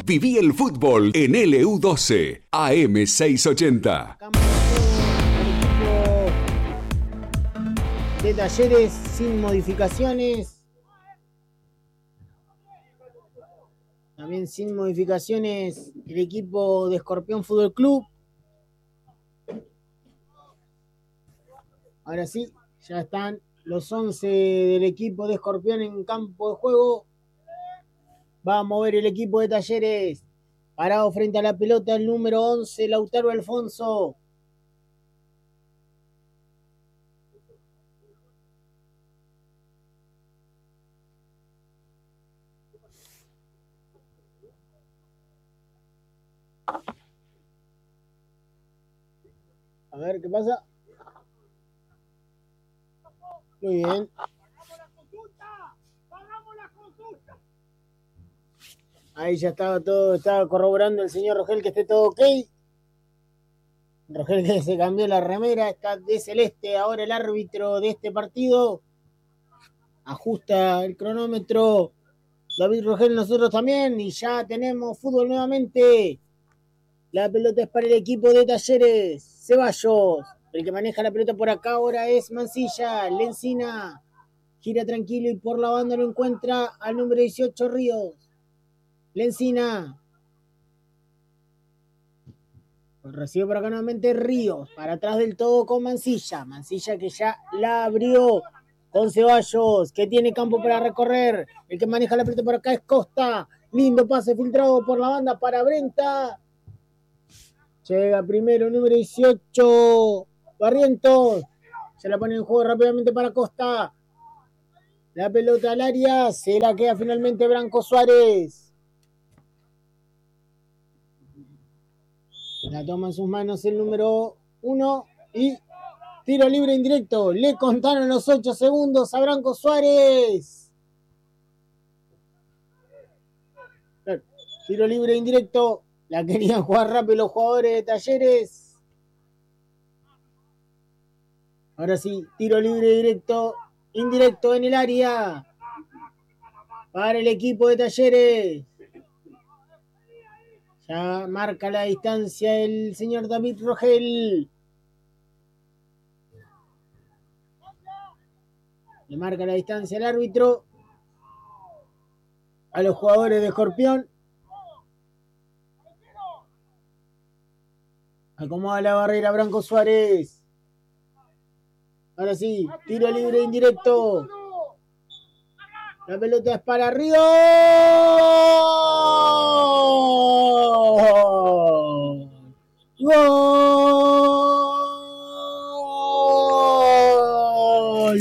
Viví el fútbol en LU12, AM680. De Talleres sin modificaciones. También sin modificaciones el equipo de Escorpión Fútbol Club. Ahora sí, ya están los 11 del equipo de Escorpión en campo de juego. Va a mover el equipo de Talleres. Parado frente a la pelota el número 11, Lautaro Alfonso. A ver qué pasa. Muy bien. Ahí ya estaba todo, estaba corroborando el señor Rogel que esté todo ok. Rogel que se cambió la remera, está de celeste ahora el árbitro de este partido. Ajusta el cronómetro David Rogel, nosotros también, y ya tenemos fútbol nuevamente. La pelota es para el equipo de Talleres. Ceballos, el que maneja la pelota por acá ahora es Mancilla. Lencina gira tranquilo y por la banda lo encuentra al número 18, Ríos. Lencina. Recibe por acá nuevamente Ríos. Para atrás del todo con Mancilla. Mancilla que ya la abrió con Ceballos, que tiene campo para recorrer. El que maneja la pelota por acá es Costa. Lindo pase filtrado por la banda para Brenta. Llega primero número 18, Barrientos. Se la pone en juego rápidamente para Costa. La pelota al área. Se la queda finalmente Branco Suárez. La toma en sus manos el número 1 y tiro libre indirecto. Le contaron los 8 segundos a Branco Suárez. Tiro libre indirecto. La querían jugar rápido los jugadores de Talleres. Ahora sí, tiro libre indirecto en el área. Para el equipo de Talleres. Ya marca la distancia el señor David Rogel. Le marca la distancia el árbitro a los jugadores de Escorpión. Acomoda la barrera Branco Suárez. Ahora sí, tiro libre indirecto. La pelota es para Ríos. ¡Gol!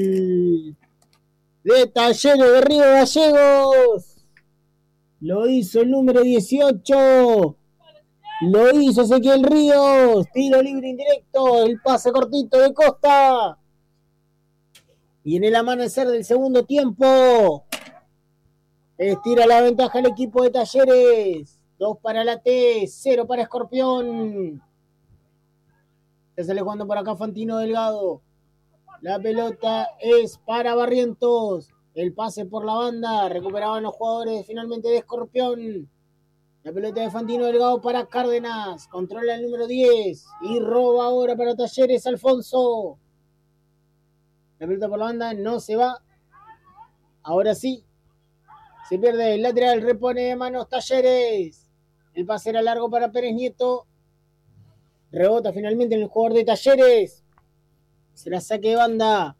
De Talleres de Río Gallegos. Lo hizo el número 18. Lo hizo Ezequiel Ríos. Tiro libre indirecto. El pase cortito de Costa. Y en el amanecer del segundo tiempo, estira la ventaja el equipo de Talleres. 2 para la T, 0 para Escorpión. Se sale jugando por acá Fantino Delgado. La pelota es para Barrientos. El pase por la banda. Recuperaban los jugadores finalmente de Escorpión. La pelota de Fantino Delgado para Cárdenas. Controla el número 10. Y roba ahora para Talleres Alfonso. La pelota por la banda no se va. Ahora sí. Se pierde el lateral. Repone de manos Talleres. El pase era largo para Pérez Nieto. Rebota finalmente en el jugador de Talleres. Se la saque de banda.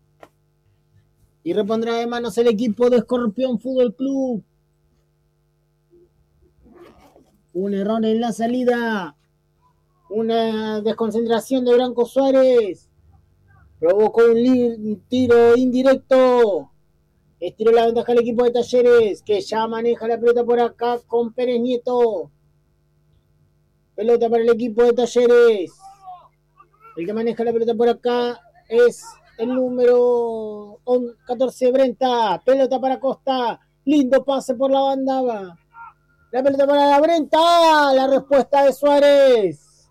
Y repondrá de manos el equipo de Escorpión Fútbol Club. Un error en la salida. Una desconcentración de Branco Suárez. Provocó un tiro indirecto. Estiró la ventaja al equipo de Talleres, que ya maneja la pelota por acá con Pérez Nieto. Pelota para el equipo de Talleres. El que maneja la pelota por acá es el número 14, Brenta. Pelota para Costa. Lindo pase por la banda. La pelota para la Brenta. La respuesta de Suárez.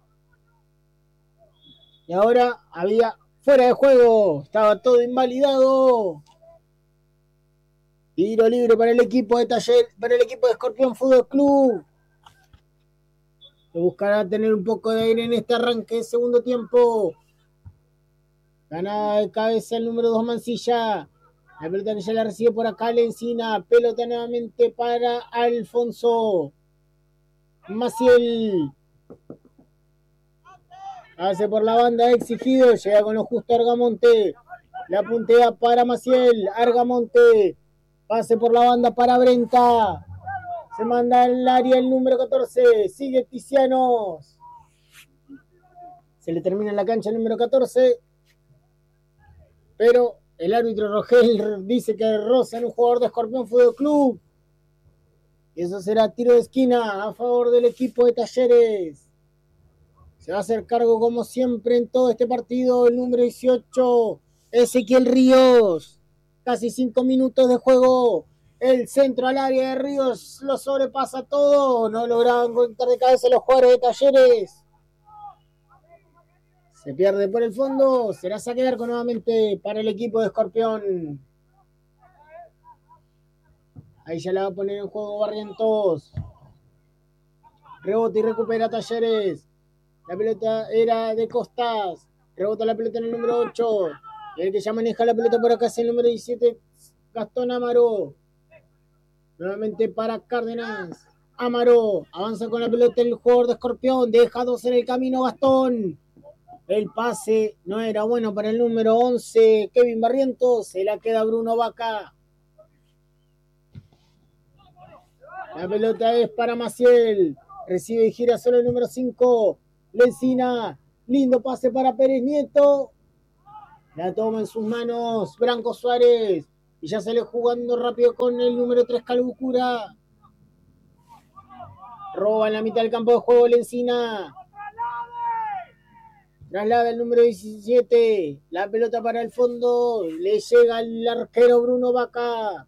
Y ahora había fuera de juego. Estaba todo invalidado. Tiro libre para el equipo de Taller, para el equipo de Escorpión Fútbol Club. Que buscará tener un poco de aire en este arranque de segundo tiempo. Ganada de cabeza el número 2 Mancilla. La pelota que ya la recibe por acá Lencina. Pelota nuevamente para Alfonso Maciel. Hace por la banda exigido. Llega con lo justo Argamonte. La puntea para Maciel. Argamonte. Pase por la banda para Brenta. Se manda al área el número 14. Sigue Tizianos. Se le termina la cancha el número 14. Pero el árbitro Rogel dice que roza en un jugador de Escorpión Fútbol Club. Y eso será tiro de esquina a favor del equipo de Talleres. Se va a hacer cargo como siempre en todo este partido el número 18, Ezequiel Ríos. Casi 5 minutos de juego. El centro al área de Ríos lo sobrepasa todo. No lograban contar de cabeza los jugadores de Talleres. Se pierde por el fondo. Será saque de arco nuevamente para el equipo de Escorpión. Ahí ya la va a poner en juego Barrientos. Rebota y recupera Talleres. La pelota era de Costas. Rebota la pelota en el número 8. El que ya maneja la pelota por acá es el número 17, Gastón Amaro. Nuevamente para Cárdenas. Amaro avanza con la pelota el jugador de Escorpión. Deja 2 en el camino Gastón. El pase no era bueno para el número 11, Kevin Barrientos. Se la queda Bruno Vaca. La pelota es para Maciel. Recibe y gira solo el número 5, Lencina. Lindo pase para Pérez Nieto. La toma en sus manos Branco Suárez. Y ya sale jugando rápido con el número 3, Calbucura. Roba en la mitad del campo de juego Lencina. Traslada el número 17. La pelota para el fondo. Le llega al arquero Bruno Vaca.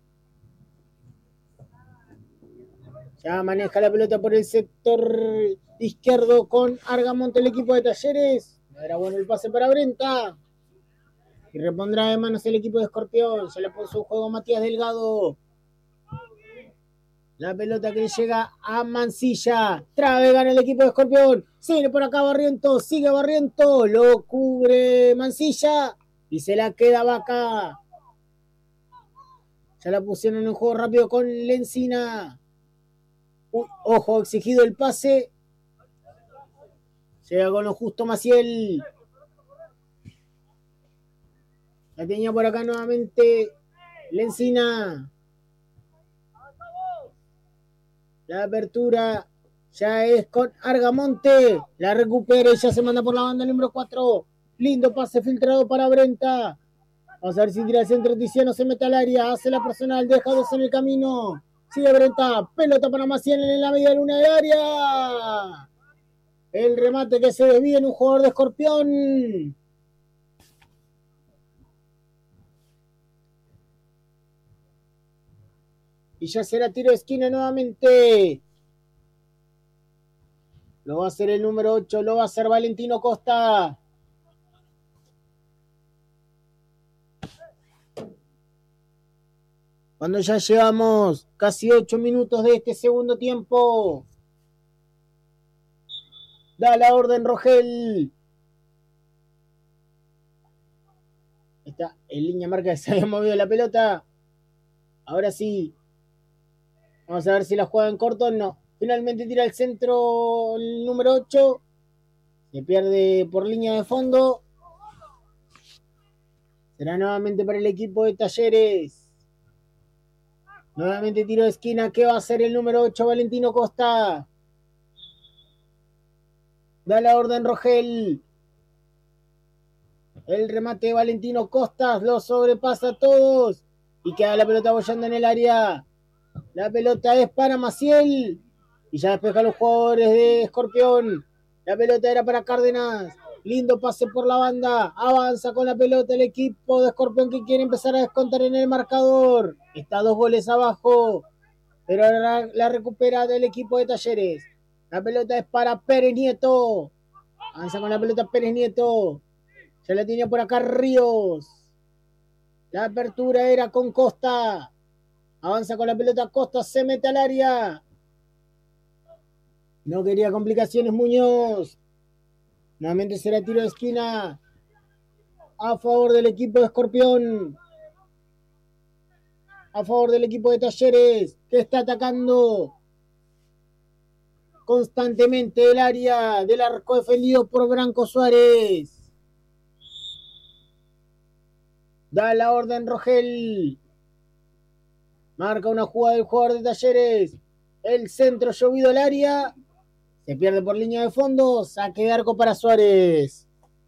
Ya maneja la pelota por el sector izquierdo con Argamonte, el equipo de Talleres. No era bueno el pase para Brenta. Y repondrá de manos el equipo de Escorpión. Se le puso un juego Matías Delgado. La pelota que llega a Mancilla. Trabe, gana el equipo de Escorpión. Sigue por acá Barrientos. Sigue Barrientos. Lo cubre Mancilla. Y se la queda Vaca. Ya la pusieron en juego rápido con Lencina. Ojo, exigido el pase. Llega con lo justo Maciel. La tenía por acá nuevamente Lencina. La apertura ya es con Argamonte. La recupera y ya se manda por la banda el número 4. Lindo pase filtrado para Brenta. Vamos a ver si tira el centro. Tiziano se mete al área. Hace la personal. Deja 2 en el camino. Sigue Brenta. Pelota para Maciel en la media luna del área. El remate que se desvía en un jugador de Escorpión. Y ya será tiro de esquina nuevamente. Lo va a hacer el número 8. Lo va a hacer Valentino Costa. Cuando ya llevamos casi 8 minutos de este segundo tiempo. Da la orden Rogel. Está en línea marca que se había movido la pelota. Ahora sí. Vamos a ver si la juega en corto o no. Finalmente tira el centro el número 8. Se pierde por línea de fondo. Será nuevamente para el equipo de Talleres. Nuevamente tiro de esquina. ¿Qué va a hacer el número 8, Valentino Costa? Da la orden Rogel. El remate de Valentino Costas lo sobrepasa a todos. Y queda la pelota bollando en el área. La pelota es para Maciel. Y ya despeja a los jugadores de Escorpión. La pelota era para Cárdenas. Lindo pase por la banda. Avanza con la pelota el equipo de Escorpión que quiere empezar a descontar en el marcador. Está 2 goles abajo. Pero ahora la recupera del equipo de Talleres. La pelota es para Pérez Nieto. Avanza con la pelota Pérez Nieto. Ya la tenía por acá Ríos. La apertura era con Costa. Avanza con la pelota Costa, se mete al área. No quería complicaciones Muñoz. Nuevamente será tiro de esquina a favor del equipo de Escorpión. A favor del equipo de Talleres, que está atacando constantemente el área del arco defendido por Branco Suárez. Da la orden Rogel. Marca una jugada del jugador de Talleres. El centro llovido al área. Se pierde por línea de fondo. Saque de arco para Suárez.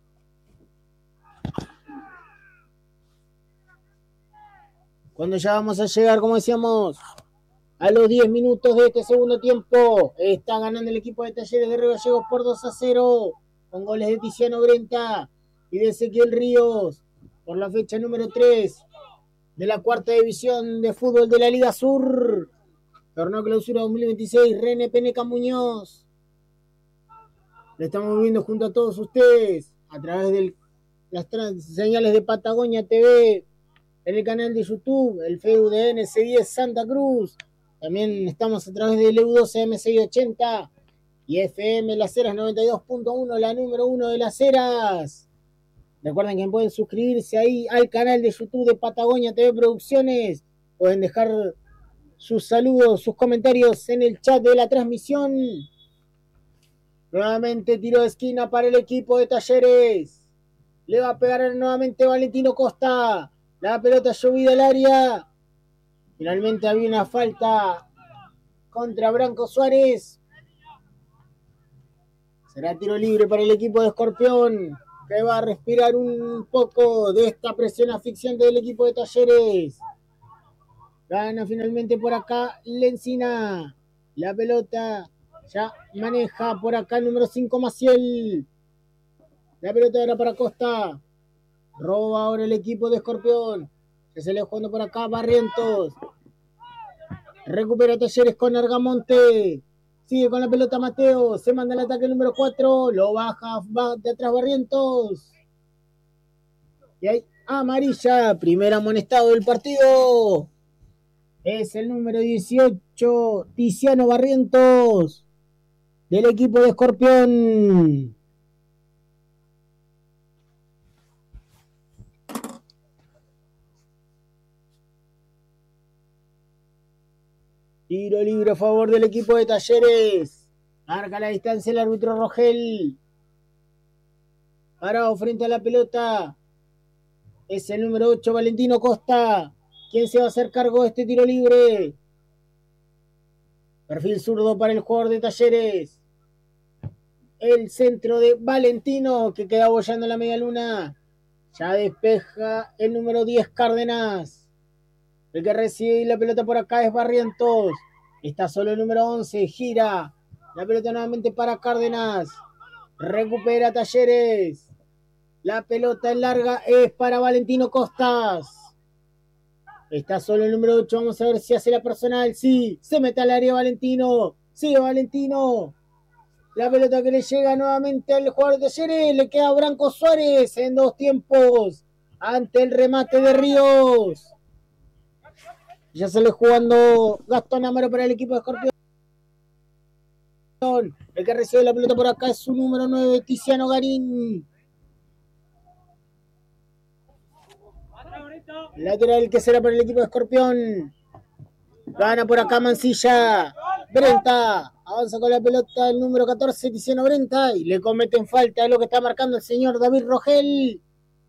Cuando ya vamos a llegar, como decíamos, a los 10 minutos de este segundo tiempo, está ganando el equipo de Talleres de Río Gallegos por 2-0, con goles de Tiziano Brenta y de Ezequiel Ríos, por la fecha número 3 de la cuarta división de fútbol de la Liga Sur. Torneo Clausura 2026, René Peneca Muñoz. Lo estamos viendo junto a todos ustedes a través de las señales de Patagonia TV, en el canal de YouTube, el FUDN C10 Santa Cruz. También estamos a través del EU12 M680 y FM Las Heras 92.1, la número 1 de Las Heras. Recuerden que pueden suscribirse ahí al canal de YouTube de Patagonia TV Producciones. Pueden dejar sus saludos, sus comentarios en el chat de la transmisión. Nuevamente tiro de esquina para el equipo de Talleres. Le va a pegar nuevamente Valentino Costa. La pelota llovida al área. Finalmente había una falta contra Branco Suárez. Será tiro libre para el equipo de Escorpión, que va a respirar un poco de esta presión asfixiante del equipo de Talleres. Gana finalmente por acá Lencina. La pelota ya maneja por acá el número 5 Maciel. La pelota era para Costa. Roba ahora el equipo de Escorpión. Que se le jugando por acá Barrientos. Recupera Talleres con Argamonte. Sigue con la pelota Mateo. Se manda el ataque número 4. Lo baja, va de atrás Barrientos. Y hay amarilla. Primer amonestado del partido. Es el número 18. Tiziano Barrientos. Del equipo de Escorpión. Tiro libre a favor del equipo de Talleres. Marca la distancia el árbitro Rogel. Parado frente a la pelota. Es el número 8, Valentino Costa. ¿Quién se va a hacer cargo de este tiro libre? Perfil zurdo para el jugador de Talleres. El centro de Valentino, que queda bollando la media luna. Ya despeja el número 10, Cárdenas. El que recibe la pelota por acá es Barrientos. Está solo el número 11. Gira. La pelota nuevamente para Cárdenas. Recupera Talleres. La pelota en larga es para Valentino Costas. Está solo el número 8. Vamos a ver si hace la personal. Sí. Se mete al área Valentino. Sigue Valentino. La pelota que le llega nuevamente al jugador de Talleres. Le queda a Branco Suárez en 2 tiempos. Ante el remate de Ríos. Ya sale jugando Gastón Amaro para el equipo de Escorpión. El que recibe la pelota por acá es su número 9, Tiziano Garín. Lateral que será para el equipo de Escorpión. Gana por acá Mancilla. Brenta. Avanza con la pelota el número 14, Tiziano Brenta. Y le cometen falta, es lo que está marcando el señor David Rogel.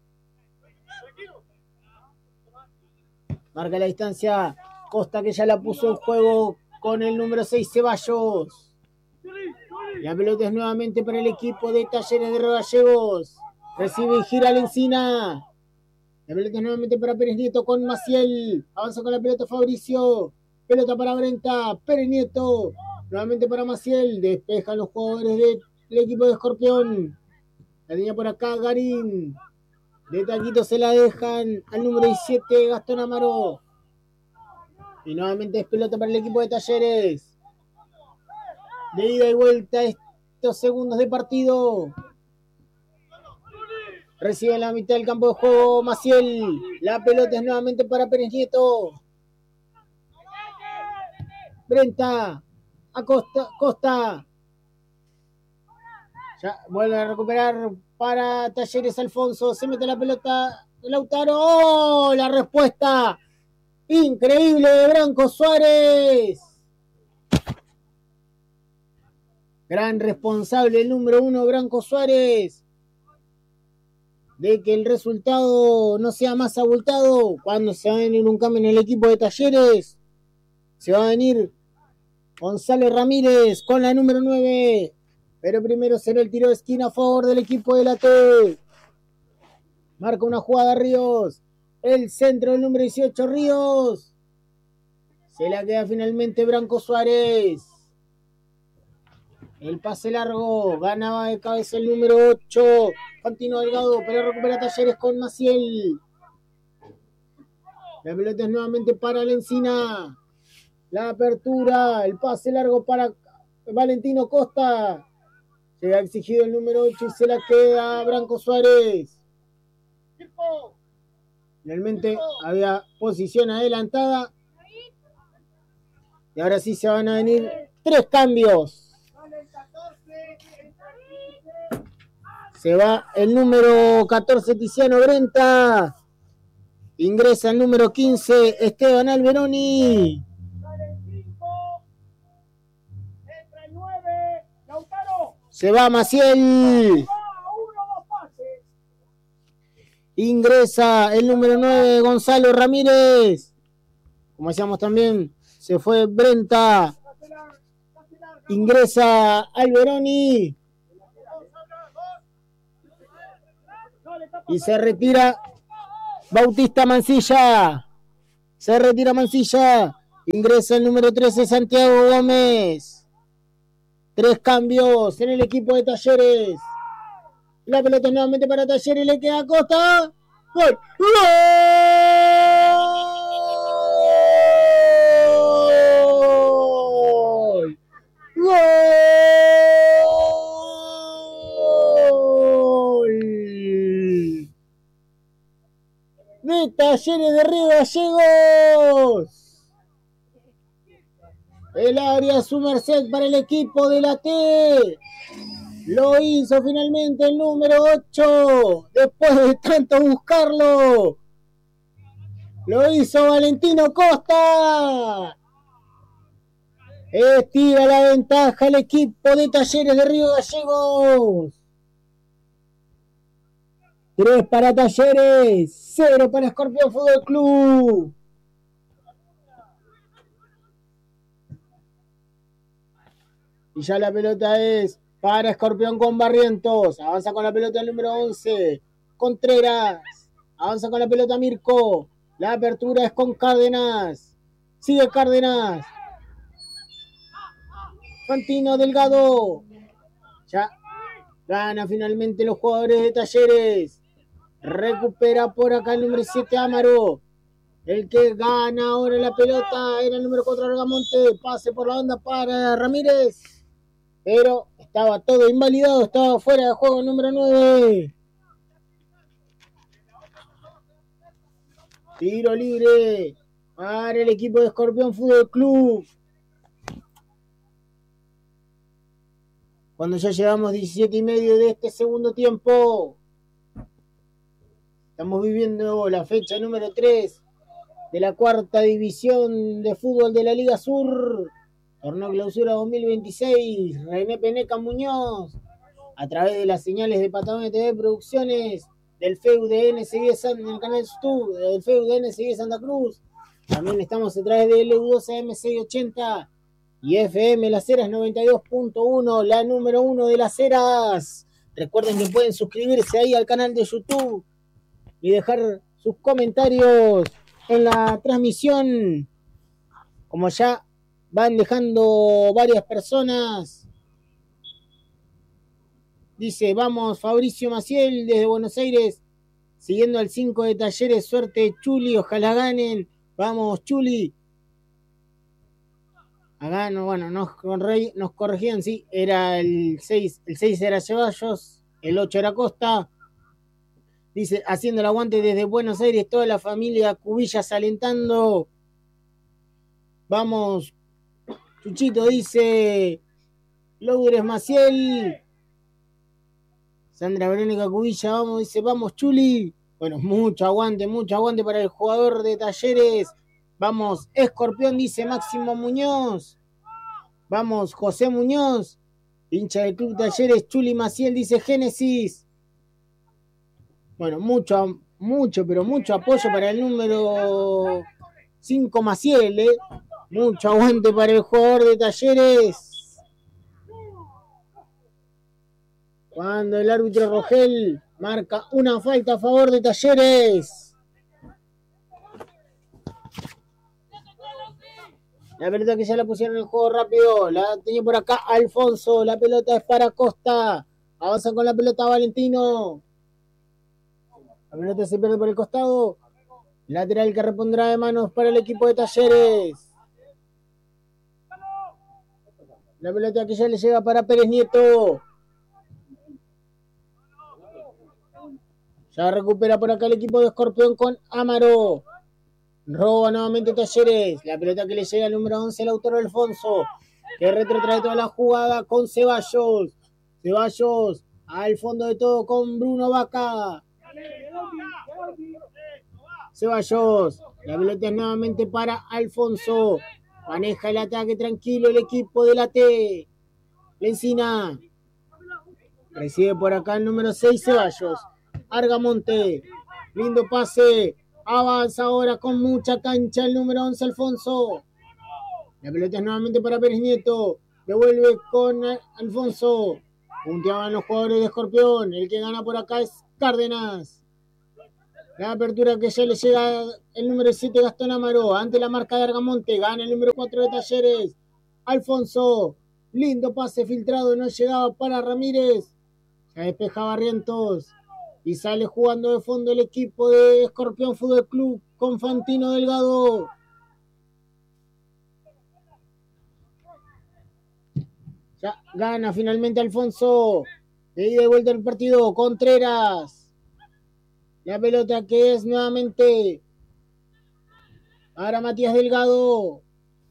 Marca la distancia Costa, que ya la puso en juego con el número 6 Ceballos. La pelota es nuevamente para el equipo de Talleres de Río Gallegos. Recibe y gira Lencina. La pelota es nuevamente para Pérez Nieto con Maciel. Avanza con la pelota Fabricio. Pelota para Brenta. Pérez Nieto. Nuevamente para Maciel. Despejan los jugadores del equipo de Escorpión. La tenía por acá Garín. De taquito se la dejan al número 17, Gastón Amaro. Y nuevamente es pelota para el equipo de Talleres. De ida y vuelta estos segundos de partido. Recibe en la mitad del campo de juego Maciel. La pelota es nuevamente para Pérez Nieto. Brenta. Costa. Ya vuelve a recuperar para Talleres Alfonso. Se mete la pelota de Lautaro. ¡Oh! La respuesta increíble de Branco Suárez. Gran responsable, el número 1, Branco Suárez, de que el resultado no sea más abultado. Cuando se va a venir un cambio en el equipo de Talleres, se va a venir Gonzalo Ramírez con la número 9. Pero primero será el tiro de esquina a favor del equipo de la T. Marca una jugada Ríos. El centro del número 18, Ríos. Se la queda finalmente Branco Suárez. El pase largo. Ganaba de cabeza el número 8. Fantino Delgado, pero recupera Talleres con Maciel. La pelota es nuevamente para Lencina. La apertura. El pase largo para Valentino Costa. Se ha exigido el número 8 y se la queda Branco Suárez. Finalmente había posición adelantada. Y ahora sí se van a venir 3 cambios. Se va el número 14, Tiziano Brenta. Ingresa el número 15, Esteban Alberoni. Se va Maciel. Ingresa el número 9, Gonzalo Ramírez. Como decíamos también, se fue Brenta. Ingresa Alberoni. Y se retira Bautista Mancilla. Se retira Mancilla. Ingresa el número 13, Santiago Gómez. 3 cambios en el equipo de Talleres. La pelota nuevamente para Talleres. Le queda a Costa. ¡Gol! ¡Gol! ¡Gol! De Talleres de Río Gallegos. El área su merced para el equipo de la T. Lo hizo finalmente el número 8. Después de tanto buscarlo. Lo hizo Valentino Costa. Estira la ventaja el equipo de Talleres de Río Gallegos. 3 para Talleres, 0 para Escorpión Fútbol Club. Y ya la pelota es para Escorpión con Barrientos. Avanza con la pelota el número 11. Contreras. Avanza con la pelota Mirko. La apertura es con Cárdenas. Sigue Cárdenas. Fantino Delgado. Ya gana finalmente los jugadores de Talleres. Recupera por acá el número 7 Amaro. El que gana ahora la pelota era el número 4 Argamonte. Pase por la banda para Ramírez. Pero estaba todo invalidado, estaba fuera de juego el número 9. Tiro libre para el equipo de Escorpión Fútbol Club. Cuando ya llevamos 17 y medio de este segundo tiempo. Estamos viviendo la fecha número 3 de la 4ª división de fútbol de la Liga Sur. Torneo Clausura 2026, René Peneca Muñoz, a través de las señales de Patagonia TV Producciones, del FEUDN Seguí en el canal YouTube, del FEUDN Seguí Santa Cruz. También estamos a través de LU2 AM680 y FM Las Heras 92.1, la número 1 de Las Heras. Recuerden que pueden suscribirse ahí al canal de YouTube y dejar sus comentarios en la transmisión, como ya van dejando varias personas. Dice, vamos Fabricio Maciel desde Buenos Aires, siguiendo al 5 de Talleres, suerte Chuli, ojalá ganen. Vamos Chuli. Acá no, bueno, nos corregían, sí, era el 6 era Ceballos, el 8 era Costa. Dice, haciendo el aguante desde Buenos Aires, toda la familia Cubillas alentando. Vamos Chuchito dice Lourdes Maciel. Sandra Verónica Cubilla, vamos, dice, vamos Chuli. Bueno, mucho aguante para el jugador de Talleres. Vamos, Escorpión, dice Máximo Muñoz. Vamos, José Muñoz. Hincha del Club Talleres, Chuli Maciel, dice Génesis. Bueno, mucho apoyo para el número 5 Maciel, Mucho aguante para el jugador de Talleres. Cuando el árbitro Rogel marca una falta a favor de Talleres. La pelota que ya la pusieron en el juego rápido. La tenía por acá Alfonso. La pelota es para Costa. Avanza con la pelota Valentino. La pelota se pierde por el costado. Lateral que repondrá de manos para el equipo de Talleres. La pelota que ya le llega para Pérez Nieto. Ya recupera por acá el equipo de Escorpión con Amaro. Roba nuevamente Talleres. La pelota que le llega al número 11, el autor Alfonso. Que retrotrae toda la jugada con Ceballos. Ceballos al fondo de todo con Bruno Vaca. Ceballos. La pelota es nuevamente para Alfonso. Maneja el ataque tranquilo el equipo de la T. Lencina. Recibe por acá el número 6, Ceballos. Argamonte. Lindo pase. Avanza ahora con mucha cancha el número 11, Alfonso. La pelota es nuevamente para Pérez Nieto. Devuelve con Alfonso. Punteaban los jugadores de Escorpión. El que gana por acá es Cárdenas. La apertura que ya le llega el número 7, Gastón Amaro. Ante la marca de Argamonte. Gana el número 4 de Talleres. Alfonso. Lindo pase filtrado. No llegaba para Ramírez. Se despeja Barrientos. Y sale jugando de fondo el equipo de Escorpión Fútbol Club con Fantino Delgado. Ya gana finalmente Alfonso. De ida y vuelta el partido. Contreras. La pelota que es nuevamente para Matías Delgado.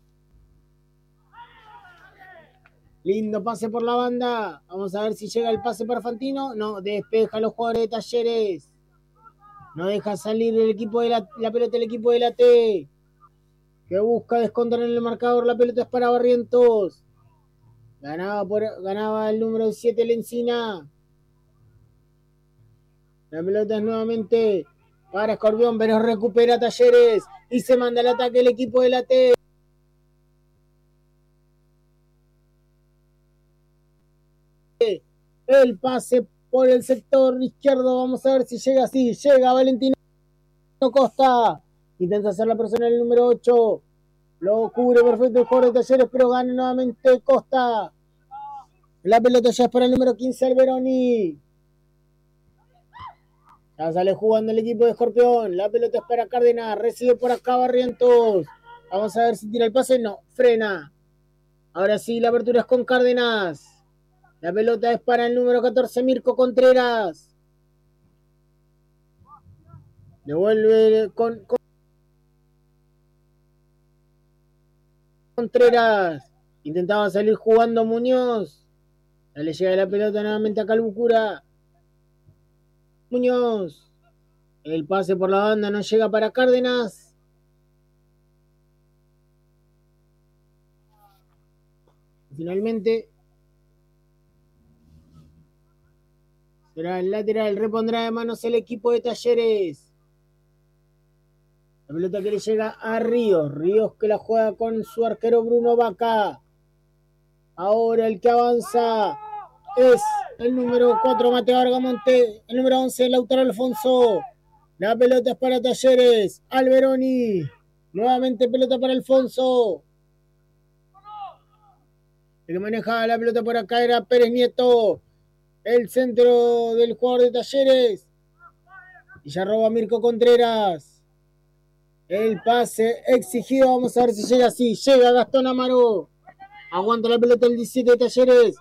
Lindo pase por la banda. Vamos a ver si llega el pase para Fantino. No, despeja a los jugadores de Talleres. No deja salir el equipo de la pelota del equipo de la T. Que busca descontar en el marcador. La pelota es para Barrientos. Ganaba el número 7, Lencina. La pelota es nuevamente para Escorpión, pero recupera Talleres. Y se manda el ataque el equipo de la T. El pase por el sector izquierdo. Vamos a ver si llega así. Llega Valentino Costa. Intenta hacer la persona en el número 8. Lo cubre perfecto el jugador de Talleres, pero gana nuevamente Costa. La pelota ya es para el número 15, Alberoni. Ya sale jugando el equipo de Escorpión. La pelota es para Cárdenas. Recibe por acá Barrientos. Vamos a ver si tira el pase. No, frena. Ahora sí, la apertura es con Cárdenas. La pelota es para el número 14, Mirko Contreras. Devuelve con Contreras. Intentaba salir jugando Muñoz. Ya le llega la pelota nuevamente a Calbucura. Muñoz. El pase por la banda no llega para Cárdenas. Finalmente será el lateral. Repondrá de manos el equipo de Talleres. La pelota que le llega a Ríos. Ríos que la juega con su arquero Bruno Vaca. Ahora el que avanza es el número 4, Mateo Argamonte. El número 11, Lautaro Alfonso. La pelota es para Talleres. Alberoni. Nuevamente pelota para Alfonso. El que manejaba la pelota por acá era Pérez Nieto. El centro del jugador de Talleres. Y ya roba Mirko Contreras. El pase exigido. Vamos a ver si llega así. Llega Gastón Amaro. Aguanta la pelota el 17 de Talleres.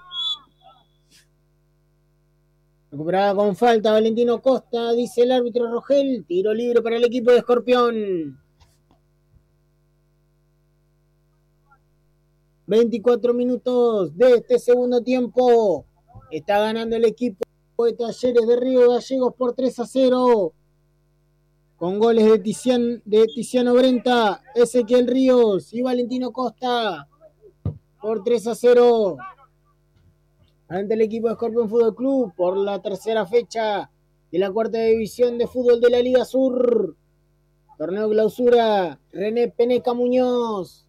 Recuperada con falta Valentino Costa, dice el árbitro Rogel. Tiro libre para el equipo de Escorpión. 24 minutos de este segundo tiempo. Está ganando el equipo de Talleres de Río Gallegos por 3-0. Con goles de Tiziano Brenta, Ezequiel Ríos y Valentino Costa. Por 3-0. Ante el equipo de Scorpion Fútbol Club por la tercera fecha de la cuarta división de fútbol de la Liga Sur. Torneo clausura, René Peneca Muñoz.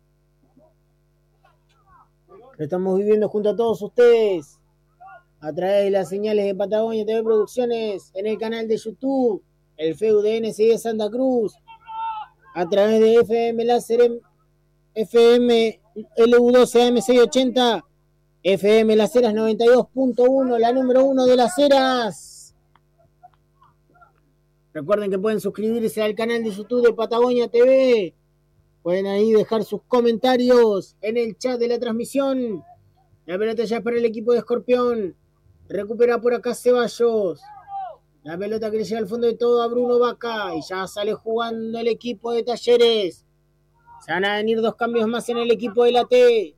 Lo estamos viviendo junto a todos ustedes a través de las señales de Patagonia TV Producciones en el canal de YouTube, el FEU de NSI de Santa Cruz, a través de FM Láser, FM LU12 AM680, FM Las Heras 92.1, la número 1 de Las Heras. Recuerden que pueden suscribirse al canal de YouTube de Patagonia TV. Pueden ahí dejar sus comentarios en el chat de la transmisión. La pelota ya es para el equipo de Escorpión. Recupera por acá Ceballos. La pelota que le llega al fondo de todo a Bruno Vaca. Y ya sale jugando el equipo de Talleres. Se van a venir 2 cambios más en el equipo de la T.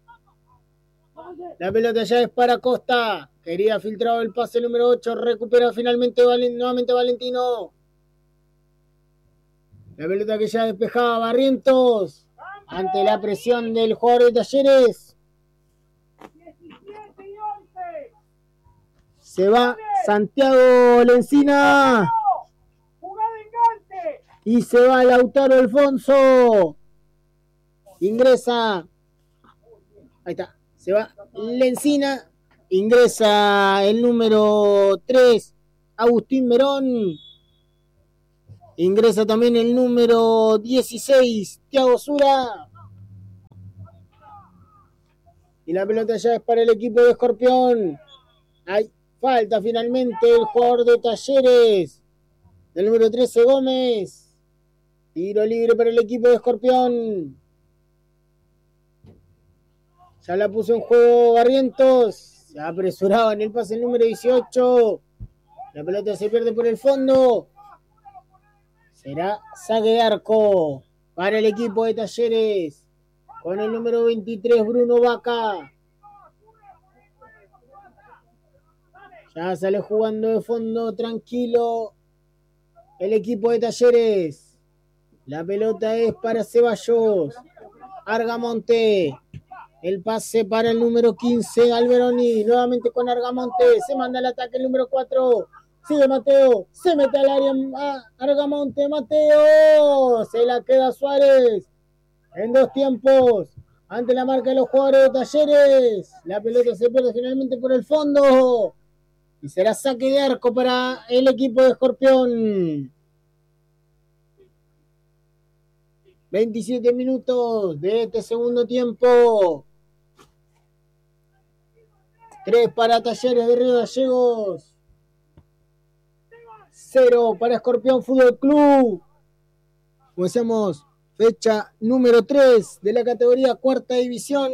La pelota ya es para Costa. Quería filtrado el pase número 8. Recupera finalmente nuevamente Valentino. La pelota que ya despejaba Barrientos. Ante la presión del jugador de Talleres. Se va Santiago Lencina. Y se va Lautaro Alfonso. Ingresa. Ahí está. Se va Lencina. Ingresa el número 3, Agustín Verón. Ingresa también el número 16, Thiago Sura. Y la pelota ya es para el equipo de Escorpión. Hay falta finalmente el jugador de Talleres. El número 13, Gómez. Tiro libre para el equipo de Escorpión. Ya la puso en juego Barrientos. Se apresuraba en el pase el número 18. La pelota se pierde por el fondo. Será saque de arco para el equipo de Talleres. Con el número 23, Bruno Vaca. Ya sale jugando de fondo tranquilo el equipo de Talleres. La pelota es para Ceballos. Argamonte. El pase para el número 15, Alberoni. Nuevamente con Argamonte. Se manda el ataque el número 4. Sigue Mateo. Se mete al área Argamonte. Mateo. Se la queda Suárez. En 2 tiempos. Ante la marca de los jugadores de Talleres. La pelota se pierde finalmente por el fondo. Y será saque de arco para el equipo de Escorpión. 27 minutos de este segundo tiempo. 3 para Talleres de Río Gallegos. 0 para Escorpión Fútbol Club. Comenzamos fecha número 3 de la categoría cuarta división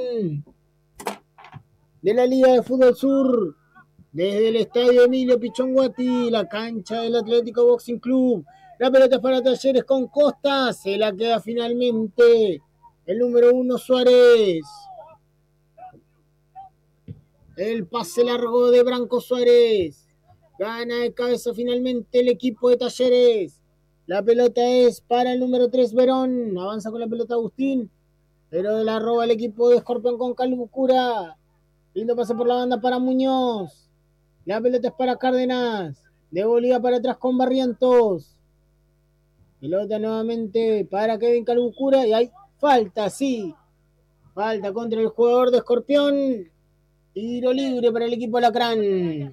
de la Liga de Fútbol Sur. Desde el estadio Emilio Pichonguati, la cancha del Atlético Boxing Club. La pelota es para Talleres con Costa. Se la queda finalmente el número 1, Suárez. El pase largo de Branco Suárez. Gana de cabeza finalmente el equipo de Talleres. La pelota es para el número 3, Verón. Avanza con la pelota Agustín. Pero la roba el equipo de Escorpión con Calbucura. Lindo pase por la banda para Muñoz. La pelota es para Cárdenas. De Bolívar para atrás con Barrientos. Pelota nuevamente para Kevin Calbucura. Y hay falta, sí. Falta contra el jugador de Escorpión. Tiro libre para el equipo Alacrán.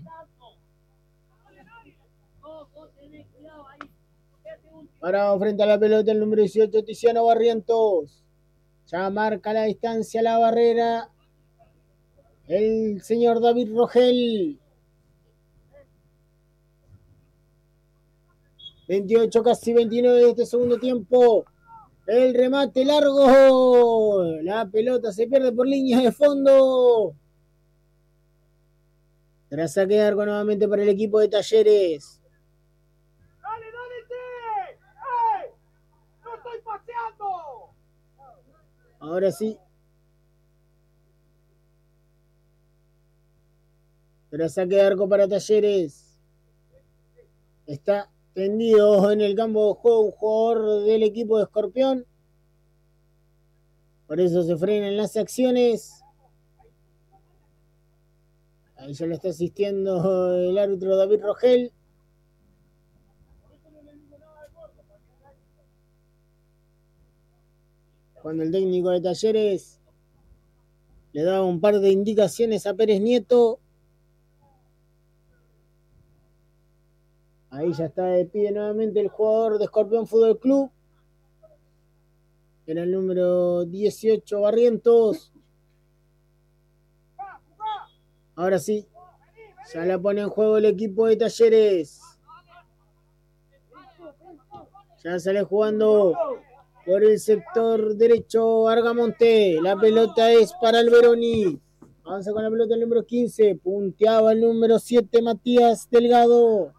Parado frente a la pelota el número 18, Tiziano Barrientos. Ya marca la distancia la barrera el señor David Rogel. 28, casi 29 de este segundo tiempo. El remate largo. La pelota se pierde por línea de fondo. Tras saque de arco nuevamente para el equipo de Talleres. ¡Dale, che! ¡Ey! ¡No estoy paseando! Ahora sí. Pero saque de arco para Talleres. Está tendido en el campo de juego un jugador del equipo de Escorpión. Por eso se frenan las acciones. Ahí ya lo está asistiendo el árbitro David Rogel. Cuando el técnico de Talleres le da un par de indicaciones a Pérez Nieto. Ahí ya está de pie nuevamente el jugador de Escorpión Fútbol Club. Era el número 18, Barrientos. Ahora sí, ya la pone en juego el equipo de Talleres. Ya sale jugando por el sector derecho Argamonte. La pelota es para el Veroni. Avanza con la pelota el número 15. Punteaba el número 7, Matías Delgado.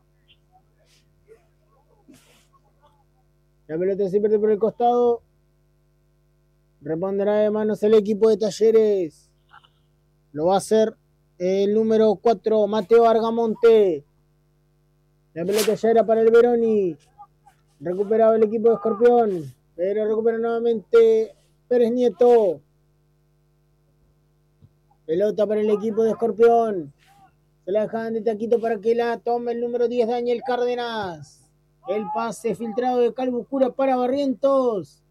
La pelota se pierde por el costado. Repondrá de manos el equipo de Talleres. Lo va a hacer el número 4, Mateo Argamonte. La pelota ya era para el Veroni. Recuperaba el equipo de Escorpión. Pero recupera nuevamente Pérez Nieto. Pelota para el equipo de Escorpión. Se la dejan de taquito para que la tome el número 10, Daniel Cárdenas. El pase filtrado de Calvo Cura para Barrientos.